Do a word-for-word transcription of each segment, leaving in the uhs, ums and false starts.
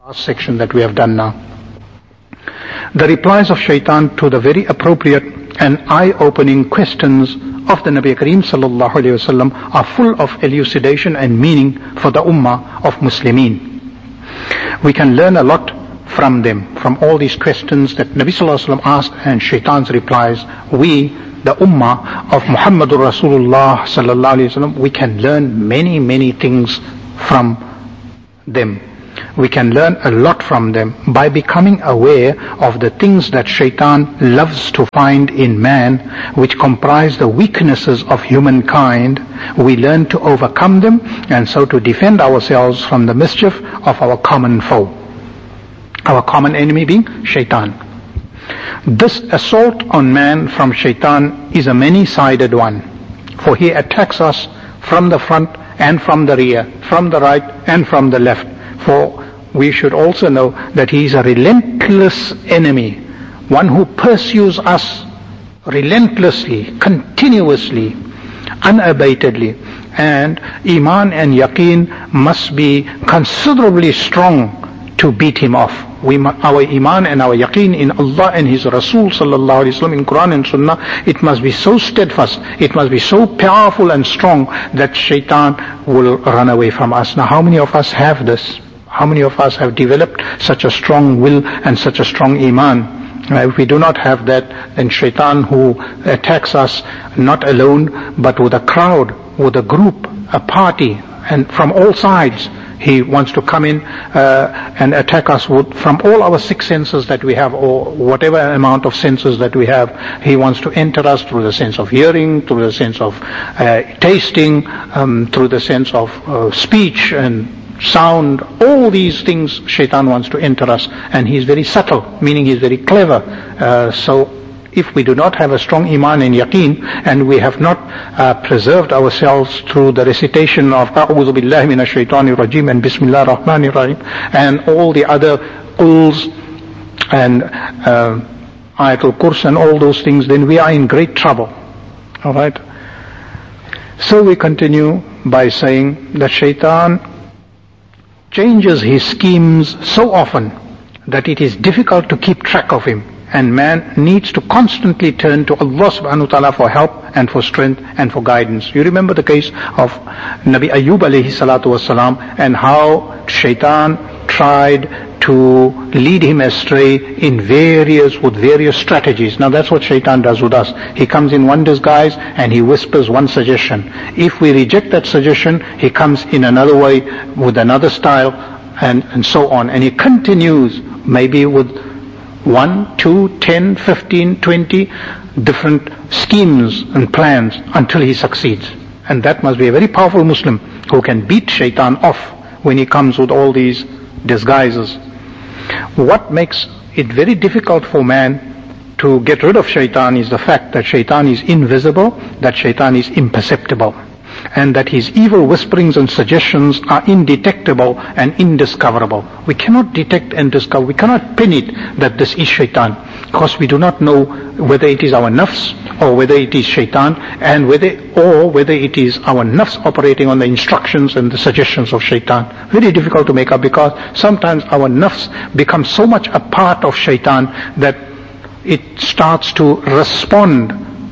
Last section that we have done now. The replies of shaitan to the very appropriate and eye-opening questions of the Nabi Kareem sallallahu alayhi wasallam are full of elucidation and meaning for the ummah of Muslimin. We can learn a lot from them, from all these questions that Nabi sallallahu alayhi wasallam asked and shaitan's replies. We, the ummah of Muhammadur Rasulullah sallallahu alayhi wasallam, we can learn many, many things from them. We can learn a lot from them by becoming aware of the things that shaitan loves to find in man, which comprise the weaknesses of humankind. We learn to overcome them and so to defend ourselves from the mischief of our common foe. Our common enemy being shaitan. This assault on man from shaitan is a many-sided one, for he attacks us from the front and from the rear, from the right and from the left. For we should also know that he is a relentless enemy, one who pursues us relentlessly, continuously, unabatedly. And Iman and Yaqeen must be considerably strong to beat him off. We, our Iman and our Yaqeen in Allah and His Rasul sallallahu alaihi wasallam, in Quran and Sunnah, it must be so steadfast, it must be so powerful and strong that shaitan will run away from us. Now how many of us have this? How many of us have developed such a strong will and such a strong Iman? Now, if we do not have that, then shaitan, who attacks us not alone but with a crowd, with a group, a party, and from all sides, he wants to come in uh, and attack us with, from all our six senses that we have, or whatever amount of senses that we have. He wants to enter us through the sense of hearing, through the sense of uh, tasting, um, through the sense of uh, speech and sound. All these things shaitan wants to enter us, and he's very subtle, meaning he's very clever. Uh, so if we do not have a strong Iman and Yaqeen, and we have not uh, preserved ourselves through the recitation of A'udhu Billahi Minash Shaitanir Rajim and Bismillah Rahmanir Rahim and all the other quls and uh, Ayatul Kursi and all those things, then we are in great trouble. Alright? So we continue by saying that shaitan changes his schemes so often that it is difficult to keep track of him, and man needs to constantly turn to Allah subhanahu wa ta'ala for help and for strength and for guidance. You remember the case of Nabi Ayyub alayhi salatu wasalam, and how shaitan tried to lead him astray in various, with various strategies. Now that's what shaitan does with us. He comes in one disguise and he whispers one suggestion. If we reject that suggestion, he comes in another way with another style, and, and so on. And he continues maybe with one, two, ten, fifteen, twenty different schemes and plans until he succeeds. And that must be a very powerful Muslim who can beat shaitan off when he comes with all these disguises. What makes it very difficult for man to get rid of shaitan is the fact that shaitan is invisible, that shaitan is imperceptible, and that his evil whisperings and suggestions are indetectable and indiscoverable. We cannot detect and discover, we cannot pin it that this is shaitan, because we do not know whether it is our nafs or whether it is shaitan, and whether or whether it is our nafs operating on the instructions and the suggestions of shaitan. Very difficult to make up, because sometimes our nafs becomes so much a part of shaitan that it starts to respond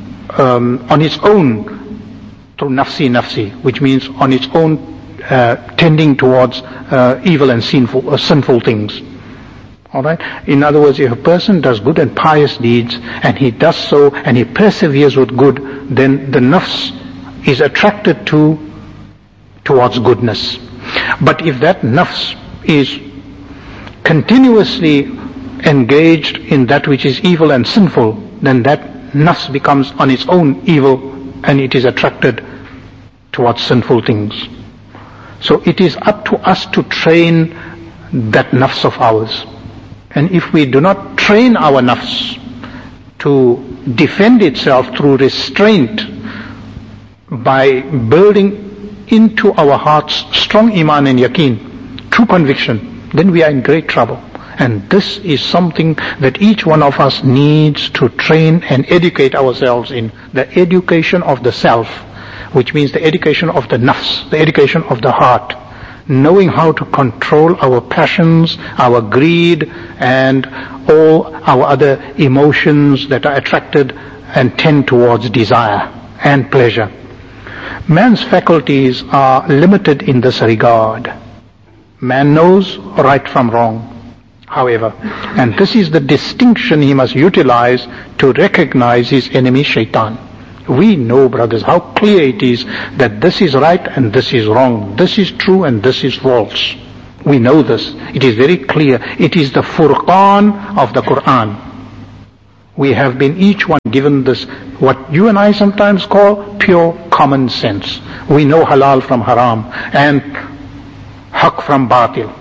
um, on its own through nafsi nafsi, which means on its own uh, tending towards uh, evil and sinful, uh, sinful things. Alright? In other words, if a person does good and pious deeds, and he does so and he perseveres with good, then the nafs is attracted to towards goodness. But if that nafs is continuously engaged in that which is evil and sinful, then that nafs becomes on its own evil, and it is attracted towards sinful things. So it is up to us to train that nafs of ours. And if we do not train our nafs to defend itself through restraint, by building into our hearts strong Iman and Yaqeen, true conviction, then we are in great trouble. And this is something that each one of us needs to train and educate ourselves in. The education of the self, which means the education of the nafs, the education of the heart. knowing how to control our passions, our greed, and all our other emotions that are attracted and tend towards desire and pleasure. Man's faculties are limited in this regard. Man knows right from wrong, however, and this is the distinction he must utilize to recognize his enemy Shaitan. We know, brothers, how clear it is that this is right and this is wrong, this is true and this is false. We know this. It is very clear. It is the Furqan of the Quran. We have been each one given this, what you and I sometimes call pure common sense. We know halal from haram and haq from batil.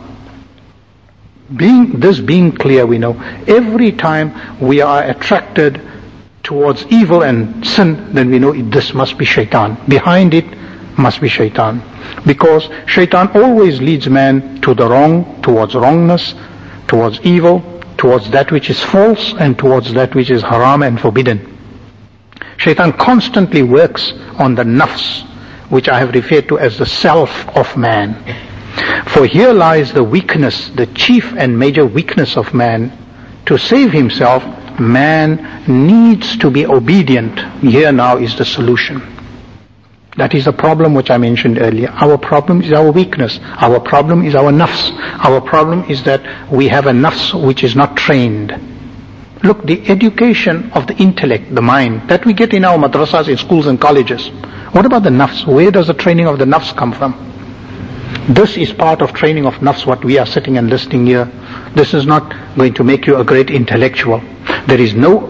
Being, this being clear, we know every time we are attracted towards evil and sin, then we know this must be Shaitan. Behind it must be Shaitan. Because Shaitan always leads man to the wrong, towards wrongness, towards evil, towards that which is false, and towards that which is haram and forbidden. Shaitan constantly works on the nafs, which I have referred to as the self of man. For here lies the weakness, the chief and major weakness of man. To save himself, man needs to be obedient. Here now is the solution. That is the problem which I mentioned earlier. Our problem is our weakness. Our problem is our nafs. Our problem is that we have a nafs which is not trained. Look, the education of the intellect, the mind, that we get in our madrasas, in schools and colleges. What about the nafs? Where does the training of the nafs come from? This is part of training of nafs, what we are sitting and listening here. This is not going to make you a great intellectual. There is no,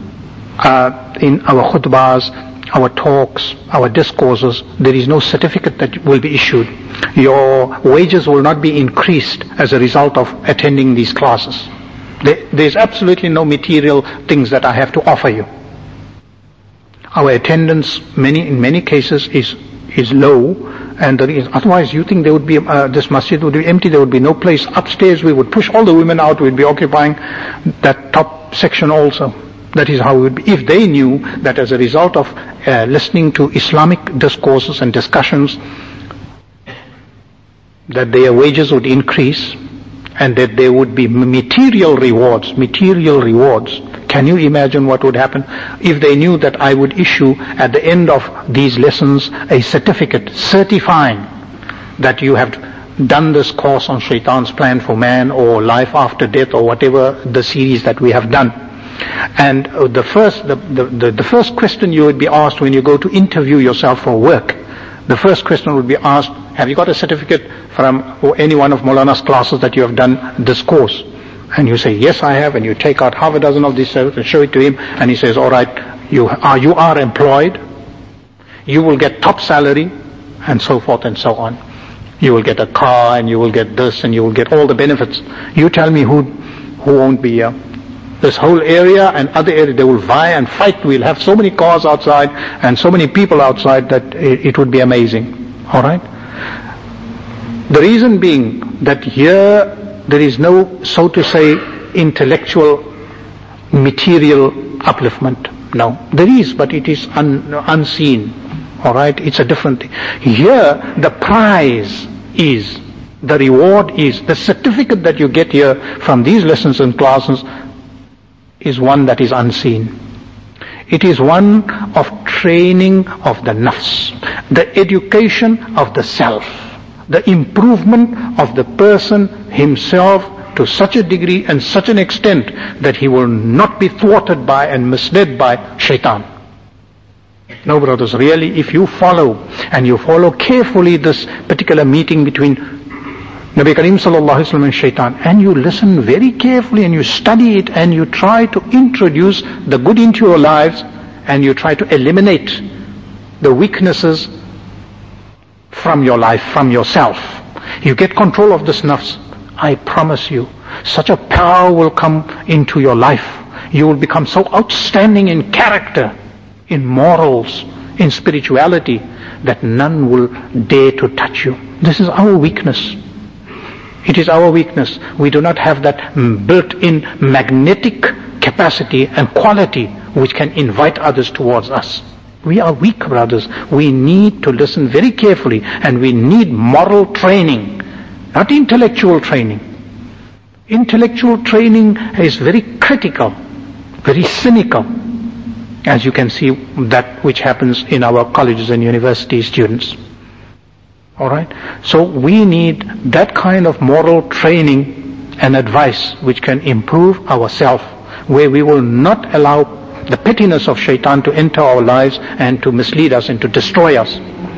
uh, in our khutbahs, our talks, our discourses, there is no certificate that will be issued. Your wages will not be increased as a result of attending these classes. There, there's absolutely no material things that I have to offer you. Our attendance, many in many cases, is is low, and there is, otherwise you think there would be uh, this masjid would be empty. There would be no place upstairs. We would push all the women out. We'd be occupying that top section also. That is how it would be. If they knew that as a result of uh, listening to Islamic discourses and discussions, that their wages would increase and that there would be material rewards, material rewards. Can you imagine what would happen if they knew that I would issue at the end of these lessons a certificate certifying that you have done this course on Shaitan's plan for man, or life after death, or whatever the series that we have done. And the first, the, the, the, the first question you would be asked when you go to interview yourself for work, the first question would be asked, have you got a certificate from any one of Maulana's classes that you have done this course? And you say, yes, I have, and you take out half a dozen of these and show it to him, and he says, all right, you are, you are employed, you will get top salary, and so forth and so on. You will get a car, and you will get this, and you will get all the benefits. You tell me who, who won't be here. This whole area and other area, they will vie and fight. We'll have so many cars outside and so many people outside that it, it would be amazing. All right? The reason being that here there is no, so to say, intellectual, material upliftment. No, there is, but it is un, unseen. All right? It's a different thing. Here, the prize is, the reward is, the certificate that you get here from these lessons and classes is one that is unseen. It is one of training of the nafs, the education of the self, the improvement of the person himself to such a degree and such an extent that he will not be thwarted by and misled by Shaitan. No, brothers, really, if you follow and you follow carefully this particular meeting between Nabi Kareem sallallahu alaihi wasallam and Shaitan, and you listen very carefully and you study it and you try to introduce the good into your lives and you try to eliminate the weaknesses from your life, from yourself, you get control of this nafs. I promise you, such a power will come into your life. You will become so outstanding in character, in morals, in spirituality, that none will dare to touch you. This is our weakness. It is our weakness. We do not have that built-in magnetic capacity and quality which can invite others towards us. We are weak, brothers. We need to listen very carefully, and we need moral training not intellectual training. Intellectual training is very critical, very cynical, as you can see that which happens in our colleges and university students. Alright? So we need that kind of moral training and advice which can improve ourselves, where we will not allow the pettiness of shaitan to enter our lives and to mislead us and to destroy us.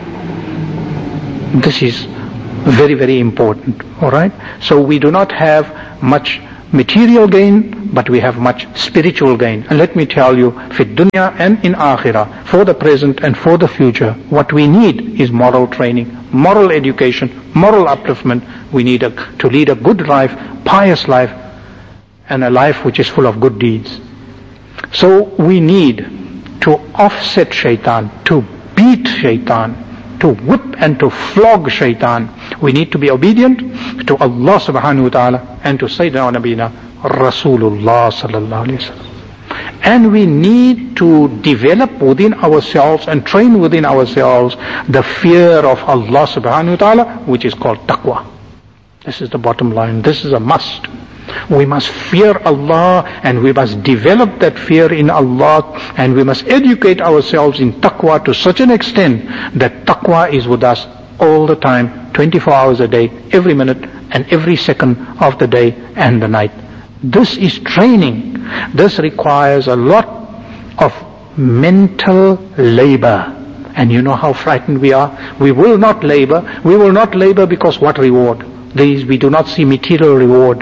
This is very, very important. Alright? So we do not have much material gain, but we have much spiritual gain. And let me tell you, fit dunya and in akhirah, for the present and for the future, what we need is moral training, moral education, moral upliftment. We need a, to lead a good life, pious life, and a life which is full of good deeds. So we need to offset shaitan, to beat shaitan, to whip and to flog shaitan. We need to be obedient to Allah subhanahu wa ta'ala and to Sayyidina Nabina Rasulullah sallallahu alayhi wa sallam. And we need to develop within ourselves and train within ourselves the fear of Allah subhanahu wa ta'ala, which is called taqwa. This is the bottom line. This is a must. We must fear Allah, and we must develop that fear in Allah, and we must educate ourselves in taqwa to such an extent that taqwa is with us all the time, twenty-four hours a day, every minute and every second of the day and the night. This is training. This requires a lot of mental labor. And you know how frightened we are. We will not labor. We will not labor because what reward? These we do not see material reward.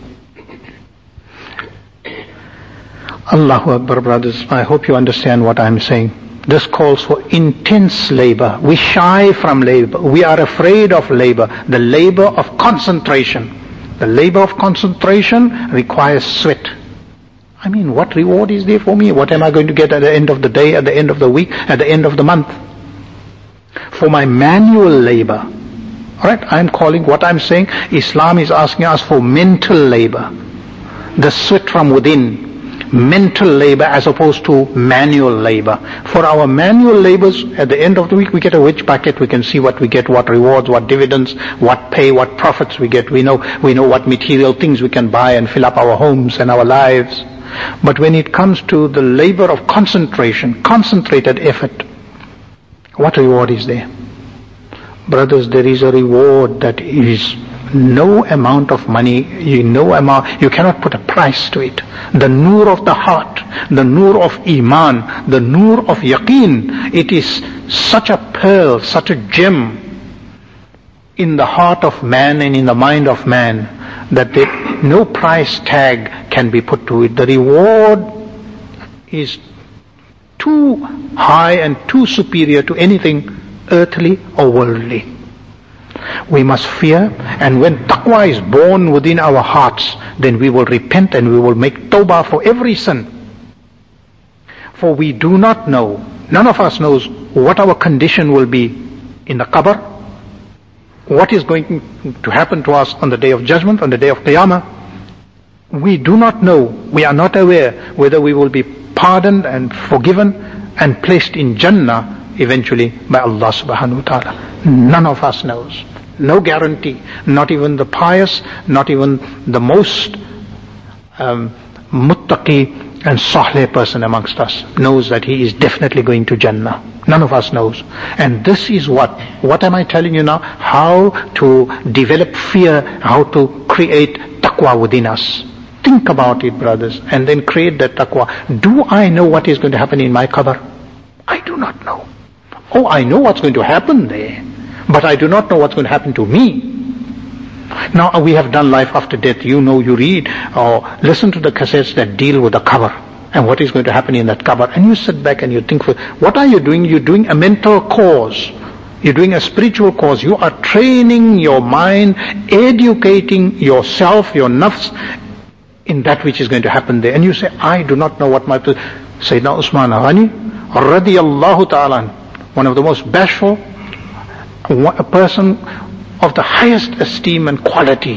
Allahu Akbar, brothers. I hope you understand what I'm saying. This calls for intense labor. We shy from labor. We are afraid of labor. The labor of concentration. The labor of concentration requires sweat. I mean, what reward is there for me? What am I going to get at the end of the day, at the end of the week, at the end of the month? For my manual labor. Alright, I'm calling what I'm saying, Islam is asking us for mental labor. The sweat from within. Mental labor as opposed to manual labor. For our manual labors, at the end of the week we get a wage packet, we can see what we get, what rewards, what dividends, what pay, what profits we get. We know, we know what material things we can buy and fill up our homes and our lives. But when it comes to the labor of concentration, concentrated effort, what reward is there? Brothers, there is a reward that is no amount of money, you no amount, you cannot put a price to it. The nur of the heart, the nur of iman, the nur of yaqeen, it is such a pearl, such a gem in the heart of man and in the mind of man that there, no price tag can be put to it. The reward is too high and too superior to anything earthly or worldly. We must fear, and when taqwa is born within our hearts, then we will repent and we will make tawbah for every sin. For we do not know, none of us knows what our condition will be in the qabr, what is going to happen to us on the day of judgment, on the day of qiyamah. We do not know, we are not aware whether we will be pardoned and forgiven and placed in Jannah eventually by Allah subhanahu wa ta'ala. None of us knows. No guarantee. Not even the pious, not even the most um, muttaqi and salih person amongst us knows that he is definitely going to Jannah. None of us knows. And this is what, what am I telling you now? How to develop fear, how to create taqwa within us. Think about it, brothers, and then create that taqwa. Do I know what is going to happen in my qabr? I do not know. Oh, I know what's going to happen there, but I do not know what's going to happen to me. Now we have done life after death. You know, you read or listen to the cassettes that deal with the qabr and what is going to happen in that qabr, and you sit back and you think, what are you doing? You're doing a mental course. You're doing a spiritual course. You are training your mind, educating yourself, your nafs, in that which is going to happen there. And you say, I do not know what my... Sayyidina Usman Ghani, radiyallahu ta'ala, one of the most bashful, a person of the highest esteem and quality,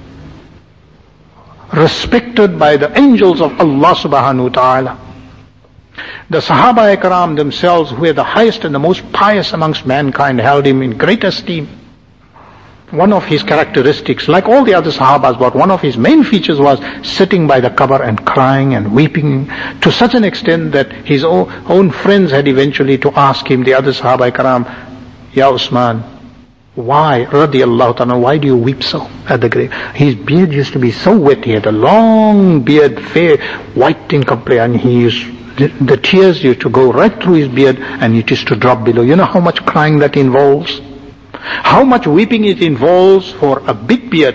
respected by the angels of Allah subhanahu wa ta'ala. The Sahaba Ikram themselves, who were the highest and the most pious amongst mankind, held him in great esteem. One of his characteristics, like all the other Sahabas, but one of his main features was sitting by the qabr and crying and weeping to such an extent that his own, own friends had eventually to ask him, the other Sahaba Karam, Ya Usman, why, radiallahu ta'ala, why do you weep so at the grave? His beard used to be so wet, he had a long beard, fair, white in complexion, and he used, the, the tears used to go right through his beard and it used to drop below. You know how much crying that involves? How much weeping it involves for a big beard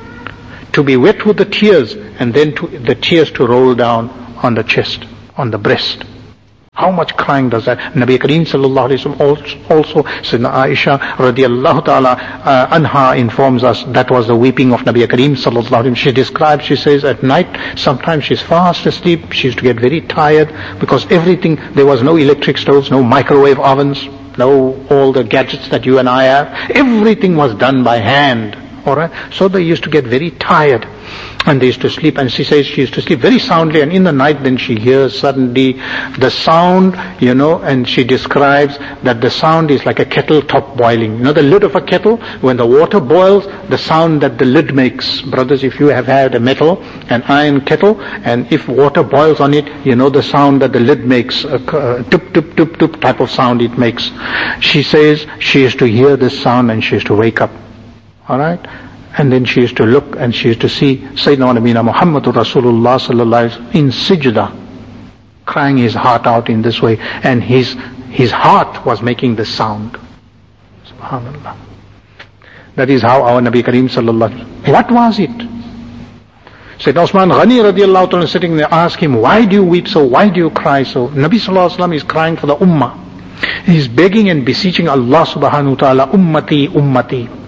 to be wet with the tears and then to, the tears to roll down on the chest, on the breast. How much crying does that? Nabi Kareem sallallahu alayhi wa sallam also, Sayyidina Aisha radiallahu ta'ala uh, anha informs us that was the weeping of Nabi Kareem sallallahu alayhi wa sallam. She describes, she says at night, sometimes she's fast asleep, she used to get very tired because everything, there was no electric stoves, no microwave ovens, no all the gadgets that you and I have. Everything was done by hand. Alright? So they used to get very tired. And they used to sleep, and she says she used to sleep very soundly, and in the night then she hears suddenly the sound, you know, and she describes that the sound is like a kettle top boiling. You know the lid of a kettle, when the water boils, the sound that the lid makes. Brothers, if you have had a metal, an iron kettle, and if water boils on it, you know the sound that the lid makes, a tup tup tup tup type of sound it makes. She says she used to hear this sound and she used to wake up. Alright? And then she used to look and she used to see Sayyidina Nabina Muhammadur Rasulullah sallallahu alaihi wasallam in sijda, crying his heart out in this way, and his his heart was making this sound. Subhanallah. That is how our Nabi Kareem sallallahu alaihi wasallam. What was it? Sayyidina Usman Ghani radiallahu ta'ala sitting there, ask him, why do you weep so? Why do you cry so? Nabi sallallahu alaihi wasallam is crying for the ummah. He is begging and beseeching Allah subhanahu wa ta'ala, ummati, ummati.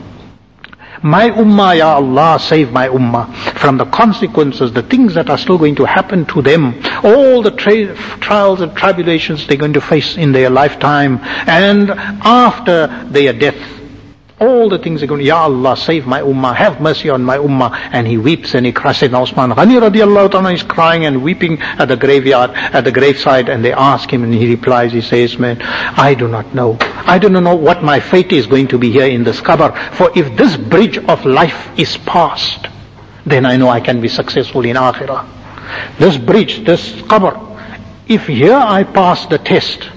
My ummah, Ya Allah, save my ummah from the consequences, the things that are still going to happen to them, all the tra- trials and tribulations they're going to face in their lifetime and after their death. All the things are going to, Ya Allah, save my ummah, have mercy on my ummah. And he weeps and he cries. Sayyidina Usman Ghani radiallahu ta'ala is crying and weeping at the graveyard, at the graveside, and they ask him and he replies, he says, man, I do not know. I do not know what my fate is going to be here in this qabr. For if this bridge of life is passed, then I know I can be successful in akhirah. This bridge, this qabr, if here I pass the test,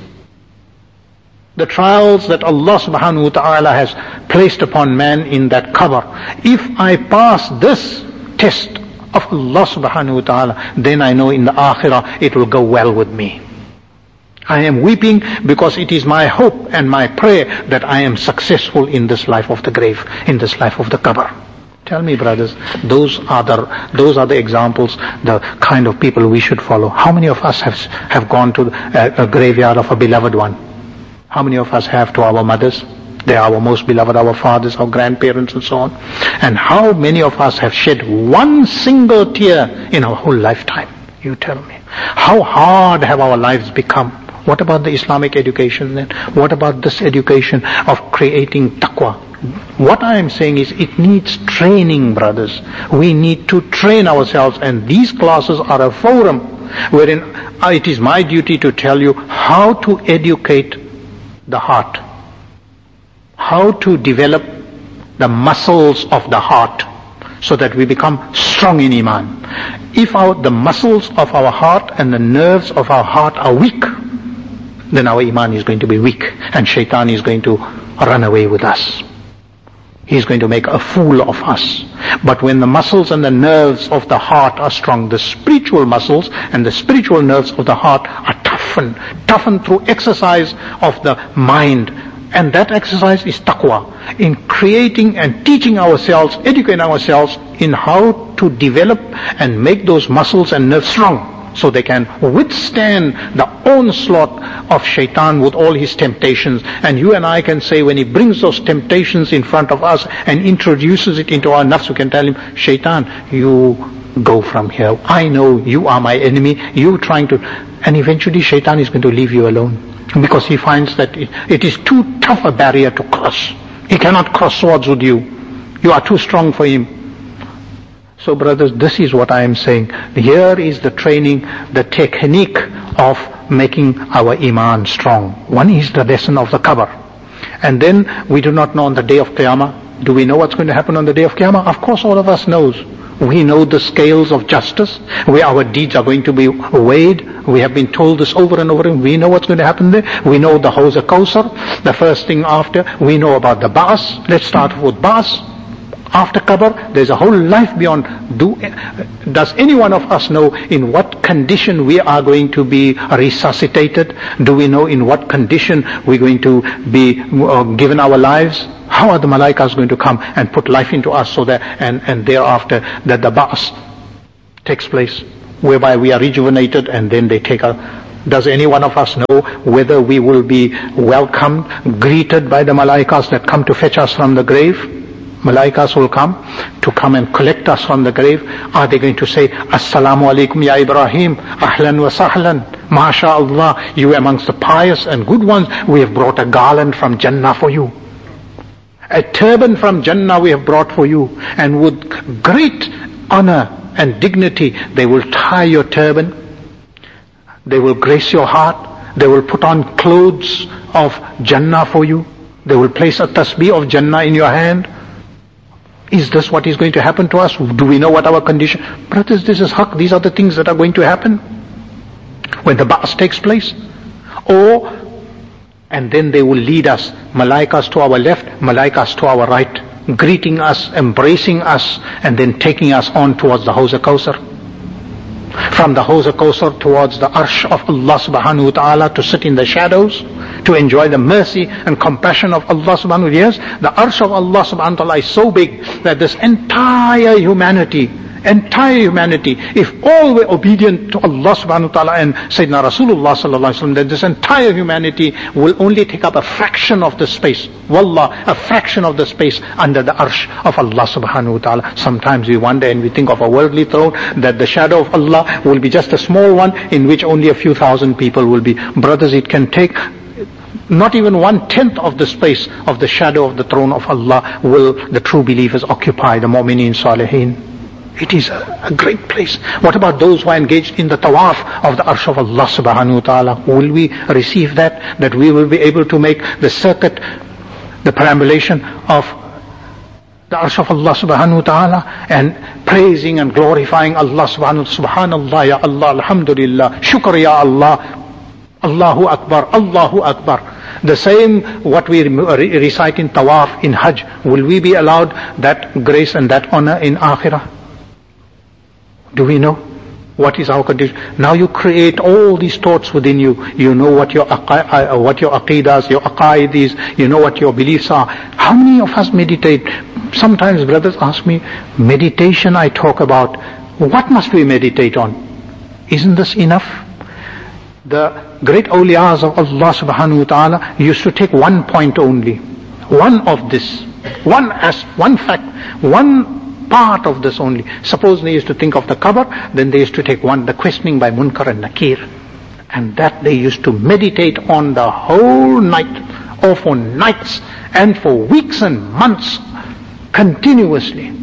the trials that Allah subhanahu wa ta'ala has placed upon man in that qabr, if I pass this test of Allah subhanahu wa ta'ala, then I know in the akhirah it will go well with me. I am weeping because it is my hope and my prayer that I am successful in this life of the grave, in this life of the qabr. Tell me, brothers, those are the those are the examples, the kind of people we should follow. How many of us have have gone to a, a graveyard of a beloved one? How many of us have to our mothers? They are our most beloved, our fathers, our grandparents and so on. And how many of us have shed one single tear in our whole lifetime? You tell me. How hard have our lives become? What about the Islamic education then? What about this education of creating taqwa? What I am saying is it needs training, brothers. We need to train ourselves, and these classes are a forum wherein it is my duty to tell you how to educate the heart, how to develop the muscles of the heart so that we become strong in iman. If our, the muscles of our heart and the nerves of our heart are weak, then our iman is going to be weak and shaitan is going to run away with us. He's going to make a fool of us. But when the muscles and the nerves of the heart are strong, the spiritual muscles and the spiritual nerves of the heart are toughened, toughened through exercise of the mind. And that exercise is taqwa, in creating and teaching ourselves, educating ourselves in how to develop and make those muscles and nerves strong, so they can withstand the onslaught of shaitan with all his temptations. And you and I can say, when he brings those temptations in front of us and introduces it into our nafs, we can tell him, shaitan, you go from here. I know you are my enemy. You trying to... And eventually shaitan is going to leave you alone, because he finds that it, it is too tough a barrier to cross. He cannot cross swords with you. You are too strong for him. So brothers, this is what I am saying. Here is the training, the technique of making our iman strong. One is the lesson of the qabr. And then we do not know on the day of Qiyamah, Do we know what's going to happen on the day of Qiyamah? Of course all of us knows. We know the scales of justice, where our deeds are going to be weighed. We have been told this over and over, and we know what's going to happen there. We know the Hawz al-Kawthar, the first thing after. We know about the Ba'as. Let's start with Ba'as. After Qabr, there's a whole life beyond. Do, does any one of us know in what condition we are going to be resuscitated? Do we know in what condition we're going to be uh, given our lives? How are the malaikas going to come and put life into us so that, and, and thereafter that the Ba'as takes place, whereby we are rejuvenated and then they take us. Does any one of us know whether we will be welcomed, greeted by the malaikas that come to fetch us from the grave? Malaikas will come to come and collect us from the grave. Are they going to say, Assalamu alaikum ya Ibrahim, ahlan wa sahlan, MashaAllah, you amongst the pious and good ones, we have brought a garland from Jannah for you. A turban from Jannah we have brought for you. And with great honor and dignity, they will tie your turban. They will grace your heart. They will put on clothes of Jannah for you. They will place a tasbih of Jannah in your hand. Is this what is going to happen to us? Do we know what our condition? Brothers, this is haqq. These are the things that are going to happen when the Ba'as takes place. Or, and then they will lead us, malaikas to our left, malaikas to our right, greeting us, embracing us, and then taking us on towards the Hawz al-Kawthar. From the Hawz al-Kawthar towards the Arsh of Allah subhanahu wa ta'ala, to sit in the shadows, to enjoy the mercy and compassion of Allah subhanahu wa ta'ala. Yes, the Arsh of Allah subhanahu wa ta'ala is so big that this entire humanity, entire humanity, if all were obedient to Allah subhanahu wa ta'ala and Sayyidina Rasulullah sallallahu alaihi wasallam, then this entire humanity will only take up a fraction of the space. Wallah, a fraction of the space under the Arsh of Allah subhanahu wa ta'ala. Sometimes we wonder and we think of a worldly throne, that the shadow of Allah will be just a small one in which only a few thousand people will be. Brothers, it can take not even one tenth of the space of the shadow of the throne of Allah will the true believers occupy, the mu'mineen salihin. It is a, a great place. What about those who are engaged in the tawaf of the Arsh of Allah subhanahu wa ta'ala? Will we receive that? That we will be able to make the circuit, the perambulation of the Arsh of Allah subhanahu wa ta'ala, and praising and glorifying Allah subhanahu wa ta'ala. Subhanallah ya Allah, alhamdulillah, shukr ya Allah, Allahu Akbar, Allahu Akbar. The same what we recite in tawaf, in Hajj, will we be allowed that grace and that honor in Akhirah? Do we know what is our condition? Now you create all these thoughts within you. You know what your what your aqidas, your aqaid is. You know what your beliefs are. How many of us meditate? Sometimes brothers ask me, meditation I talk about, what must we meditate on? Isn't this enough? The great awliyas of Allah subhanahu wa ta'ala used to take one point only. One of this. One as one fact. One part of this only. Suppose they used to think of the qabr, then they used to take one, the questioning by Munkar and Nakir. And that they used to meditate on the whole night, or for nights, and for weeks and months, continuously.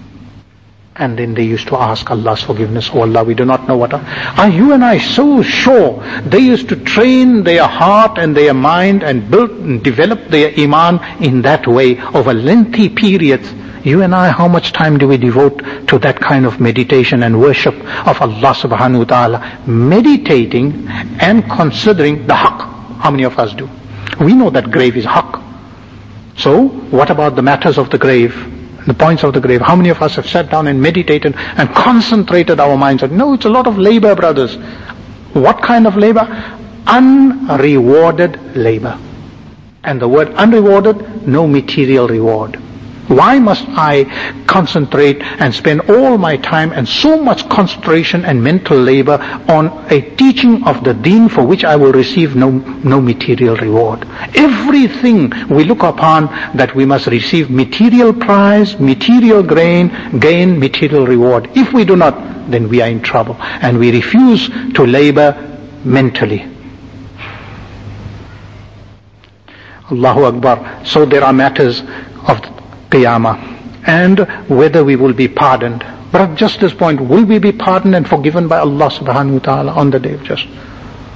And then they used to ask Allah's forgiveness. Oh Allah, we do not know what are. Are you and I so sure? They used to train their heart and their mind and build and develop their iman in that way over lengthy periods. You and I, how much time do we devote to that kind of meditation and worship of Allah subhanahu wa ta'ala? Meditating and considering the haqq. How many of us do? We know that grave is haqq. So, what about the matters of the grave? The points of the grave. How many of us have sat down and meditated and concentrated our minds on? No, it's a lot of labor, brothers. What kind of labor? Unrewarded labor. And the word unrewarded, no material reward. Why must I concentrate and spend all my time and so much concentration and mental labor on a teaching of the deen for which I will receive no, no material reward? Everything we look upon that we must receive material prize, material gain, gain, material reward. If we do not, then we are in trouble. And we refuse to labor mentally. Allahu Akbar. So there are matters of Qiyamah, and whether we will be pardoned. But at just this point, will we be pardoned and forgiven by Allah subhanahu wa ta'ala on the day of judgment?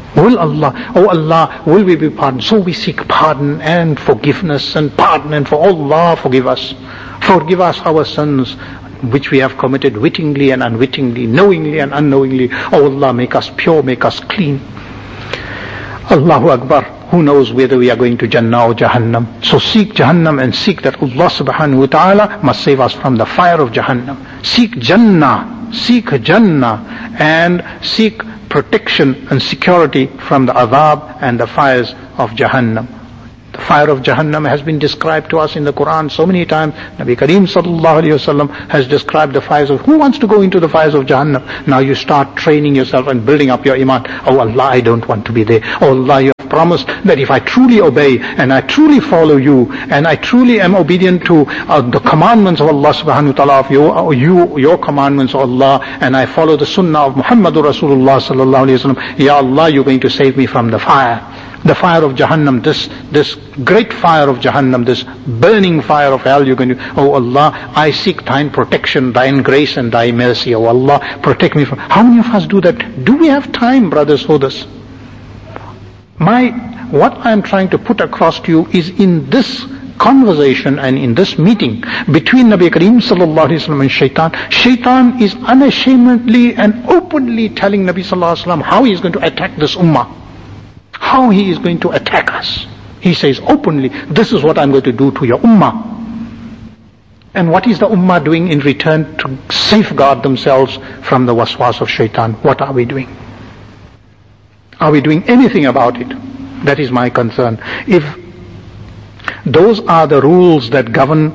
Will Allah, oh Allah, will we be pardoned? So we seek pardon and forgiveness and pardon, and for Allah forgive us. Forgive us our sins which we have committed wittingly and unwittingly, knowingly and unknowingly. Oh Allah, make us pure, make us clean. Allahu Akbar. Who knows whether we are going to Jannah or Jahannam? So seek Jahannam and seek that Allah subhanahu wa ta'ala must save us from the fire of Jahannam. Seek Jannah, seek Jannah, and seek protection and security from the adhab and the fires of Jahannam. The fire of Jahannam has been described to us in the Quran so many times. Nabi Kareem sallallahu alayhi wasallam has described the fires of, who wants to go into the fires of Jahannam? Now you start training yourself and building up your iman. Oh Allah, I don't want to be there. Oh Allah, you have promised that if I truly obey and I truly follow you and I truly am obedient to uh, the commandments of Allah subhanahu wa ta'ala, of you, uh, you, your commandments of Allah, and I follow the sunnah of Muhammadur Rasulullah sallallahu alayhi wasallam, Ya Allah, you're going to save me from the fire. The fire of Jahannam, this this great fire of Jahannam, this burning fire of hell, you're going to, oh Allah, I seek thine protection, thine grace and thy mercy. Oh Allah, protect me from. How many of us do that? Do we have time, brothers, for this? My, what I'm trying to put across to you is in this conversation and in this meeting between Nabi Kareem sallallahu alayhi wa sallam and Shaitan, Shaitan is unashamedly and openly telling Nabi sallallahu alayhi wa sallam how he is going to attack this ummah. How he is going to attack us. He says openly, this is what I'm going to do to your ummah. And what is the ummah doing in return to safeguard themselves from the waswas of Shaitan? What are we doing? Are we doing anything about it? That is my concern. If those are the rules that govern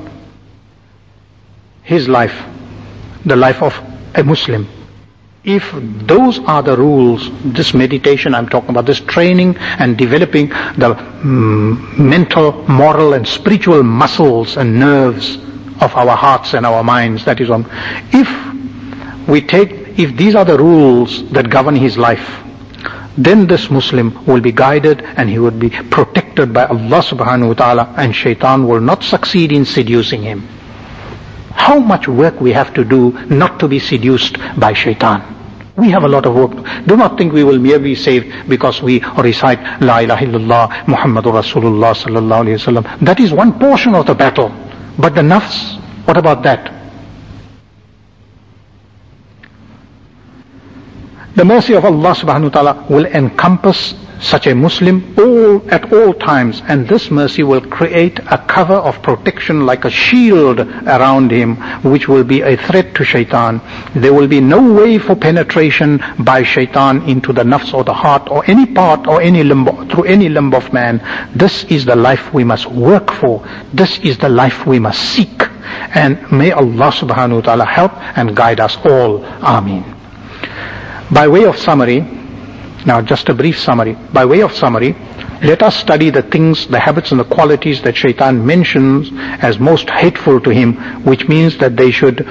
his life, the life of a Muslim, if those are the rules, this meditation I'm talking about, this training and developing the mm, mental, moral and spiritual muscles and nerves of our hearts and our minds, that is on. If we take, if these are the rules that govern his life, then this Muslim will be guided and he would be protected by Allah subhanahu wa ta'ala, and Shaitan will not succeed in seducing him. How much work we have to do not to be seduced by Shaitan. We have a lot of work. Do not think we will merely be saved because we recite La ilaha illallah Muhammadur Rasulullah sallallahu alayhi wa sallam. That is one portion of the battle. But the nafs, what about that? The mercy of Allah subhanahu wa ta'ala will encompass such a Muslim all at all times, and this mercy will create a cover of protection like a shield around him, which will be a threat to Shaitan. There will be no way for penetration by Shaitan into the nafs or the heart or any part or any limb, through any limb of man. This is the life we must work for. This is the life we must seek. And may Allah subhanahu wa ta'ala help and guide us all. Ameen. By way of summary, now just a brief summary. By way of summary, let us study the things, the habits and the qualities that Shaitan mentions as most hateful to him, which means that they should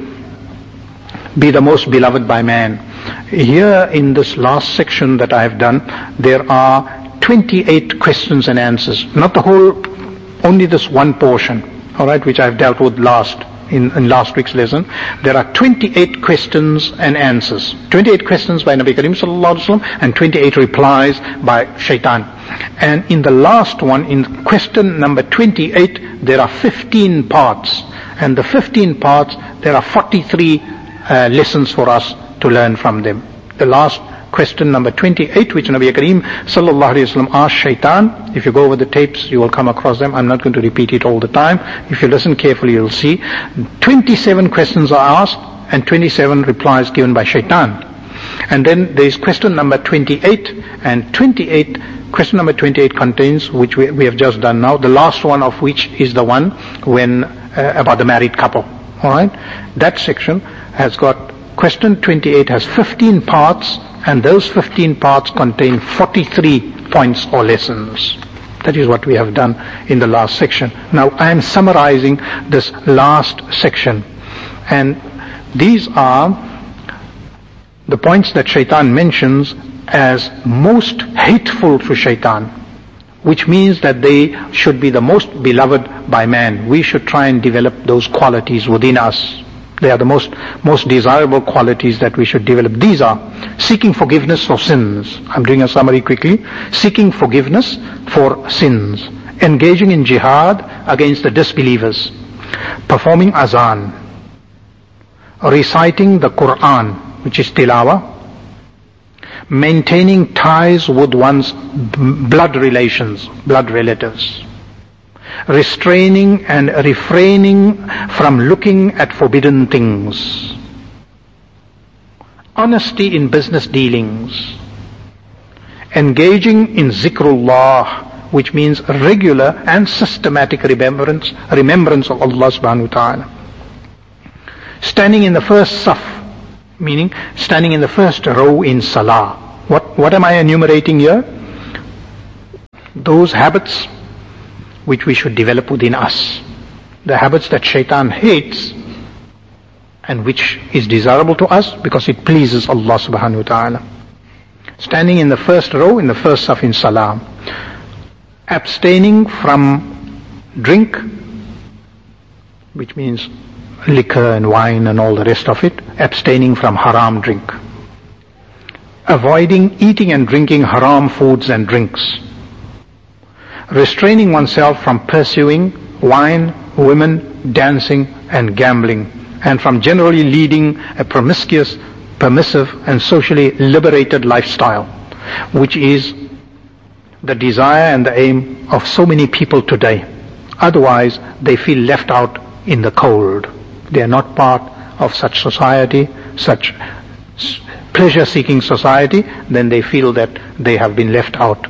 be the most beloved by man. Here in this last section that I have done, there are twenty-eight questions and answers. Not the whole, only this one portion, alright, which I have dealt with last. In, in last week's lesson, there are twenty-eight questions and answers. twenty-eight questions by Nabi Kareem sallallahu alaihi wasallam and twenty-eight replies by Shaitan. And in the last one, in question number twenty-eight, there are fifteen parts. And the fifteen parts, there are forty-three uh, lessons for us to learn from them. The last question number twenty-eight, which Nabi Kareem sallallahu alayhi wa sallam asked Shaitan. If you go over the tapes, you will come across them. I'm not going to repeat it all the time. If you listen carefully, you'll see. twenty-seven questions are asked and twenty-seven replies given by Shaitan. And then there is question number twenty-eight, and twenty-eight, question number twenty-eight contains, which we, we have just done now, the last one of which is the one when, uh, about the married couple. Alright? That section has got, question twenty-eight has fifteen parts, and those fifteen parts contain forty-three points or lessons. That is what we have done in the last section. Now I am summarizing this last section. And these are the points that Shaitan mentions as most hateful to Shaitan, which means that they should be the most beloved by man. We should try and develop those qualities within us. They are the most, most desirable qualities that we should develop. These are seeking forgiveness for sins. I'm doing a summary quickly. Seeking forgiveness for sins. Engaging in jihad against the disbelievers. Performing azan. Reciting the Quran, which is tilawah. Maintaining ties with one's blood relations, blood relatives. Restraining and refraining from looking at forbidden things. Honesty in business dealings. Engaging in zikrullah, which means regular and systematic remembrance, remembrance of Allah subhanahu wa ta'ala. Standing in the first saf, meaning standing in the first row in salah. What, what am I enumerating here? Those habits which we should develop within us. The habits that shaitan hates and which is desirable to us because it pleases Allah subhanahu wa ta'ala. Standing in the first row in the first saf in salah. Abstaining from drink, which means liquor and wine and all the rest of it. Abstaining from haram drink. Avoiding eating and drinking haram foods and drinks. Restraining oneself from pursuing wine, women, dancing and gambling, and from generally leading a promiscuous, permissive and socially liberated lifestyle, which is the desire and the aim of so many people today. Otherwise, they feel left out in the cold. They are not part of such society, such pleasure-seeking society, then they feel that they have been left out.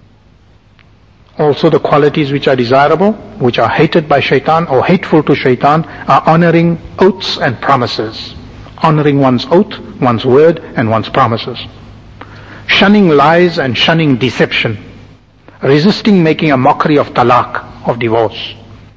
Also the qualities which are desirable, which are hated by shaitan or hateful to shaitan, are honoring oaths and promises. Honoring one's oath, one's word and one's promises. Shunning lies and shunning deception. Resisting making a mockery of talaq, of divorce.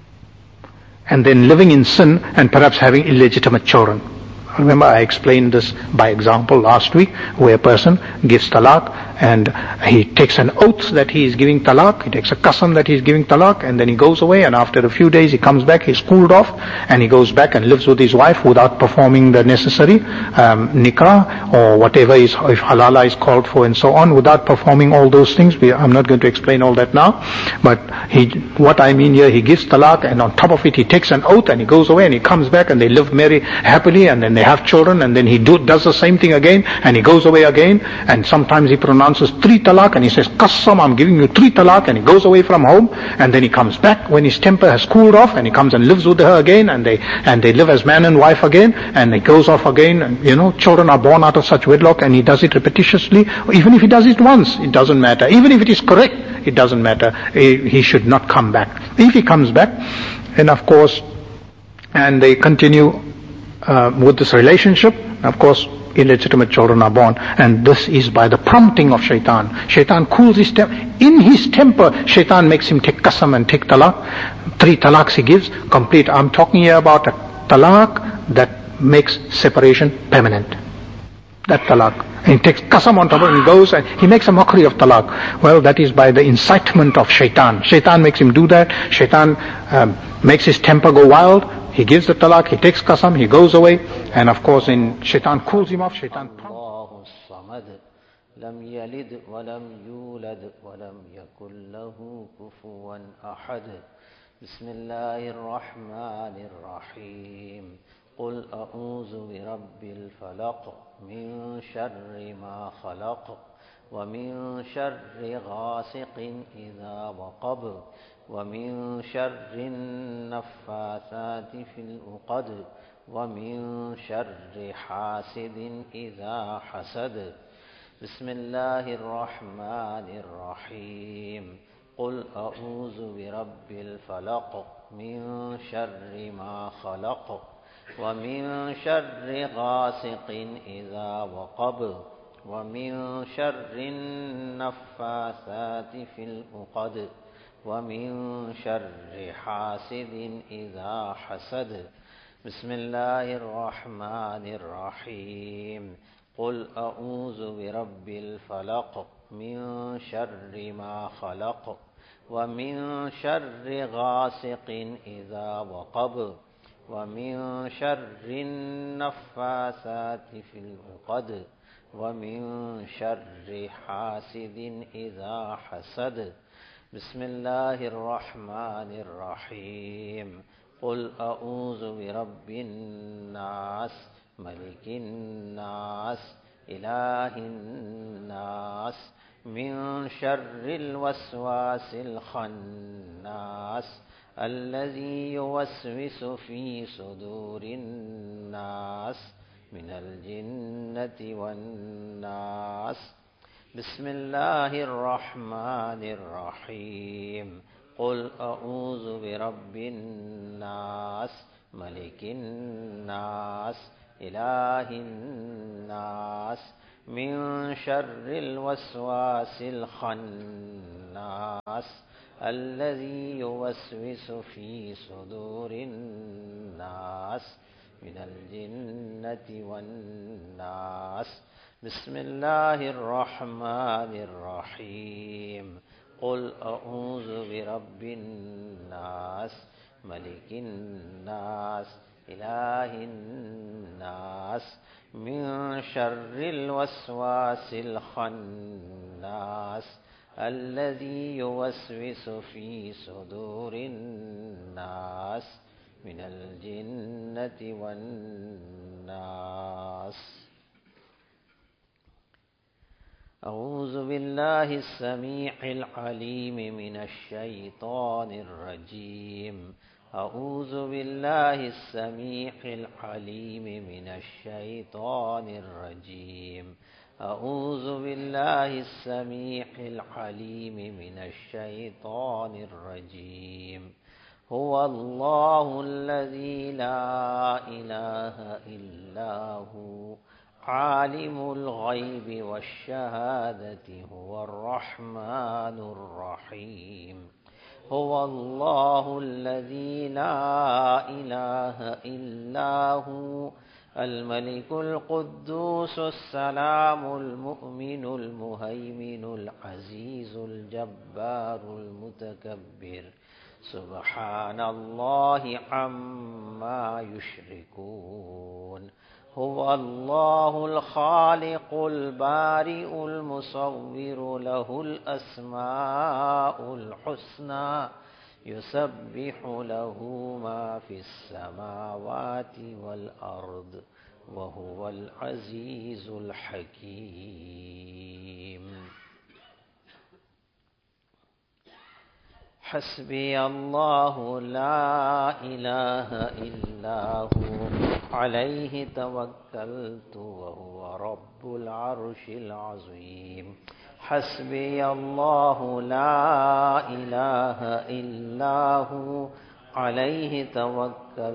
And then living in sin and perhaps having illegitimate children. Remember I explained this by example last week, where a person gives talaq and he takes an oath that he is giving talaq, he takes a qasam that he is giving talaq, and then he goes away, and after a few days he comes back, he's cooled off, and he goes back and lives with his wife without performing the necessary um, nikah or whatever is, if halala is called for and so on, without performing all those things. We, I'm not going to explain all that now, but he, what I mean here, he gives talaq, and on top of it he takes an oath, and he goes away, and he comes back, and they live merry happily, and then they have children, and then he do, does the same thing again, and he goes away again, and sometimes he pronounces three talaq, and he says, Qassam, I'm giving you three talaq, and he goes away from home, and then he comes back when his temper has cooled off, and he comes and lives with her again, and they, and they live as man and wife again, and he goes off again, and you know, children are born out of such wedlock, and he does it repetitiously. Even if he does it once, it doesn't matter. Even if it is correct, it doesn't matter. He should not come back. If he comes back, then of course, and they continue Uh, with this relationship, of course, illegitimate children are born, and this is by the prompting of shaitan. Shaitan cools his temper. In his temper, shaitan makes him take qasam and take talaq. Three talaqs he gives, complete. I'm talking here about a talaq that makes separation permanent. That talaq. And he takes qasam on top of it and goes and he makes a mockery of talaq. Well, that is by the incitement of shaitan. Shaitan makes him do that. Shaitan um, makes his temper go wild. He gives the talaq, he takes qasam, he goes away, and of course in shaitan cools him off, shaitan Allahu samad, lam yalid wa lam yulad wa lam yakul lahu kufuwan ahad. Bismillahir Rahmanir Rahim. Qul a'udhu bi rabbil falaq min sharri ma khalaq wa min sharri ghasiqin idha waqab ومن شر النفاثات في العقد ومن شر حاسد إذا حسد. بسم الله الرحمن الرحيم. قل أعوذ برب الفلق من شر ما خلق ومن شر غاسق إذا وقب ومن شر النفاثات في العقد ومن شر حاسد إذا حسد. بسم الله الرحمن الرحيم. قل أعوذ برب الفلق من شر ما خلق ومن شر غاسق إذا وقب ومن شر النفاثات في العقد ومن شر حاسد إذا حسد بسم الله الرحمن الرحيم قل أعوذ برب الناس ملك الناس إله الناس من شر الوسواس الخناس الذي يوسوس في صدور الناس من الجنة والناس بسم الله الرحمن الرحيم قل أعوذ برب الناس ملك الناس إله الناس من شر الوسواس الخناس الذي يوسوس في صدور الناس من الجنة والناس بسم الله الرحمن الرحيم قل أعوذ برب الناس ملك الناس إله الناس من شر الوسواس الخناس الذي يوسوس في صدور الناس من الجنة والناس أعوذ بالله السميع العليم من الشيطان الرجيم أعوذ بالله السميع العليم من الشيطان الرجيم أعوذ بالله السميع العليم من الشيطان الرجيم هو الله الذي لا إله إلا هو عالم الغيب والشهادة هو الرحمن الرحيم هو الله الذي لا إله إلا هو الملك القدوس السلام المؤمن المهيمن العزيز الجبار المتكبر سبحان الله عما يشركون هو الله الخالق البارئ المصور له الأسماء الحسنى يسبح له ما في السماوات والأرض وهو العزيز الحكيم حسبي الله لا إله إلا هو عليه توكلت وهو رب العرش العظيم حسبي الله لا إله إلا هو عليه توكلت